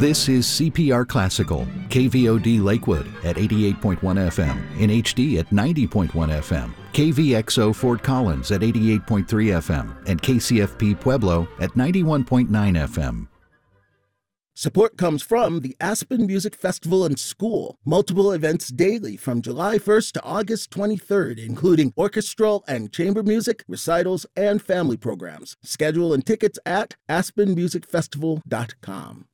This is CPR Classical, KVOD Lakewood at 88.1 FM, in HD at 90.1 FM, KVXO Fort Collins at 88.3 FM, and KCFP Pueblo at 91.9 FM. Support comes from the Aspen Music Festival and School. Multiple events daily from July 1st to August 23rd, including orchestral and chamber music, recitals, and family programs. Schedule and tickets at aspenmusicfestival.com.